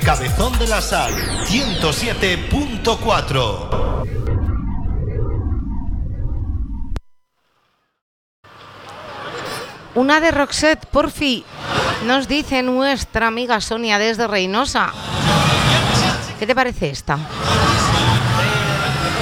Cabezón de la Sal, 107.4. Una de Roxette, porfi, nos dice nuestra amiga Sonia desde Reynosa. ¿Qué te parece esta?